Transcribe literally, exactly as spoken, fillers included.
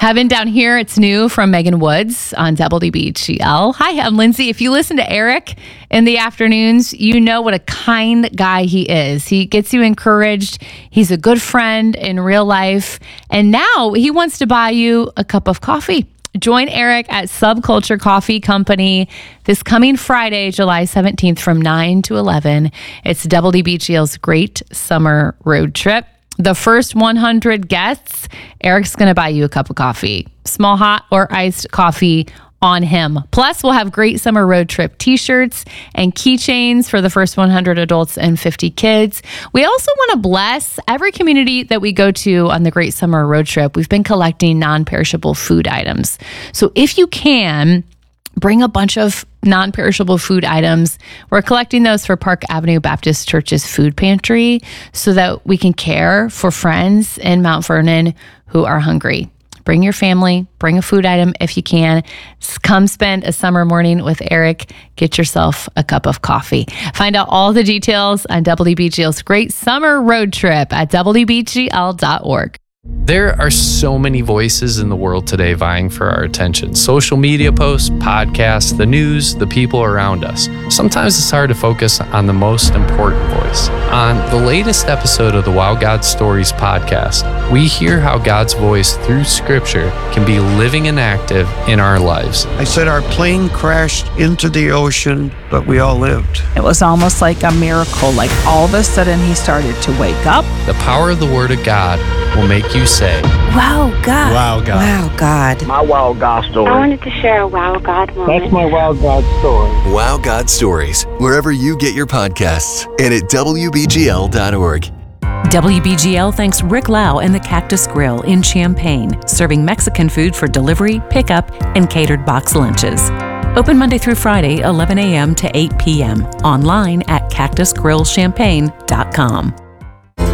Heaven Down Here, it's new from Megan Woods on W B G L. Hi, I'm Lindsay. If you listen to Eric in the afternoons, you know what a kind guy he is. He gets you encouraged. He's a good friend in real life. And now he wants to buy you a cup of coffee. Join Eric at Subculture Coffee Company this coming Friday, July seventeenth from nine to eleven. It's W B G L's Great Summer Road Trip. The first one hundred guests, Eric's going to buy you a cup of coffee, small, hot, or iced coffee on him. Plus, we'll have Great Summer Road Trip t-shirts and keychains for the first one hundred adults and fifty kids. We also want to bless every community that we go to on the Great Summer Road Trip. We've been collecting non-perishable food items. So if you can, bring a bunch of non-perishable food items. We're collecting those for Park Avenue Baptist Church's food pantry so that we can care for friends in Mount Vernon who are hungry. Bring your family, bring a food item if you can. Come spend a summer morning with Eric. Get yourself a cup of coffee. Find out all the details on W B G L's Great Summer Road Trip at W B G L dot org. There are so many voices in the world today vying for our attention. Social media posts, podcasts, the news, the people around us. Sometimes it's hard to focus on the most important voice. On the latest episode of the Wow God Stories podcast, we hear how God's voice through Scripture can be living and active in our lives. I said our plane crashed into the ocean, but we all lived. It was almost like a miracle. Like all of a sudden he started to wake up. The power of the Word of God will make you say, Wow, God. Wow, God. Wow, God. My Wow God story. I wanted to share a Wow God moment. That's my Wow God story. Wow God Stories, wherever you get your podcasts, and at W B G L dot org. W B G L thanks Rick Lau and the Cactus Grill in Champaign, serving Mexican food for delivery, pickup, and catered box lunches. Open Monday through Friday, eleven a.m. to eight p.m. Online at cactus grill champaign dot com.